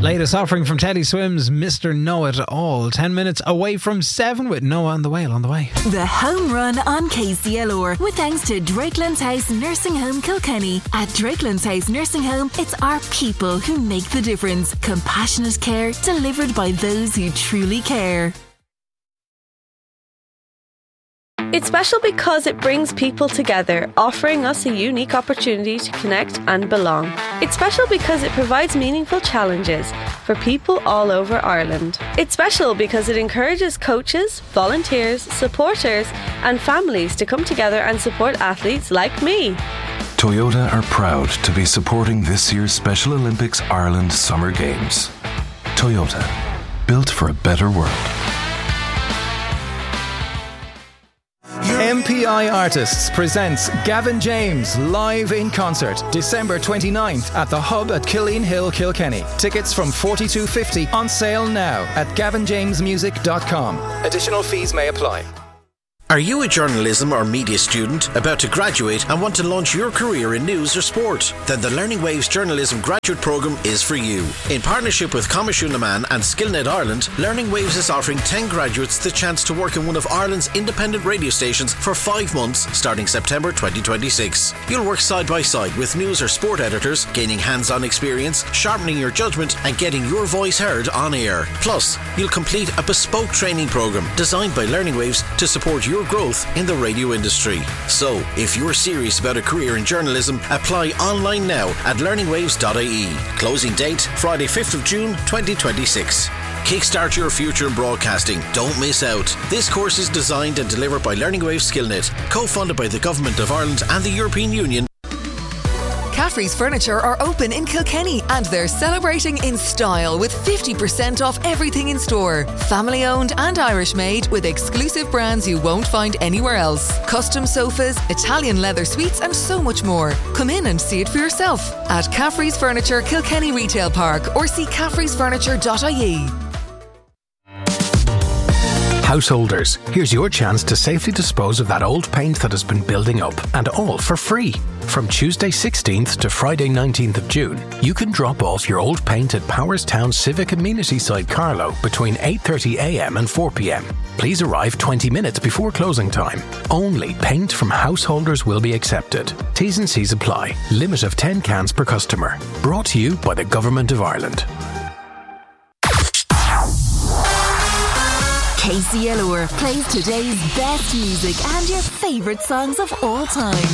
Latest offering from Teddy Swims, Mr. Know-It-All. 10 minutes away from 7 with Noah and the Whale on the way. The home run on KCLR with thanks to Drakeland's House Nursing Home Kilkenny. At Drakeland's House Nursing Home, it's our people who make the difference. Compassionate care delivered by those who truly care. It's special because it brings people together, offering us a unique opportunity to connect and belong. It's special because it provides meaningful challenges for people all over Ireland. It's special because it encourages coaches, volunteers, supporters and families to come together and support athletes like me. Toyota are proud to be supporting this year's Special Olympics Ireland Summer Games. Toyota, built for a better world. MPI Artists presents Gavin James live in concert December 29th at the Hub at Killeen Hill, Kilkenny. Tickets from $42.50 on sale now at gavinjamesmusic.com. Additional fees may apply. Are you a journalism or media student about to graduate and want to launch your career in news or sport? Then the Learning Waves Journalism Graduate Programme is for you. In partnership with Comishuna and Skillnet Ireland, Learning Waves is offering 10 graduates the chance to work in one of Ireland's independent radio stations for 5 months starting September 2026. You'll work side by side with news or sport editors, gaining hands-on experience, sharpening your judgment and getting your voice heard on air. Plus, you'll complete a bespoke training programme designed by Learning Waves to support your growth in the radio industry. So, if you're serious about a career in journalism, apply online now at learningwaves.ie. Closing date, Friday 5th of June 2026. Kickstart your future in broadcasting. Don't miss out. This course is designed and delivered by Learning Waves Skillnet, co-funded by the Government of Ireland and the European Union. Caffrey's Furniture are open in Kilkenny and they're celebrating in style with 50% off everything in store. Family owned and Irish made with exclusive brands you won't find anywhere else. Custom sofas, Italian leather suites and so much more. Come in and see it for yourself at Caffrey's Furniture Kilkenny Retail Park or see caffreysfurniture.ie. Householders, here's your chance to safely dispose of that old paint that has been building up, and all for free. From Tuesday 16th to Friday 19th of June, you can drop off your old paint at Powerstown Civic Amenity Site Carlow between 8:30am and 4pm. Please arrive 20 minutes before closing time. Only paint from householders will be accepted. T's and C's apply. Limit of 10 cans per customer. Brought to you by the Government of Ireland. KCLR plays today's best music and your favourite songs of all time.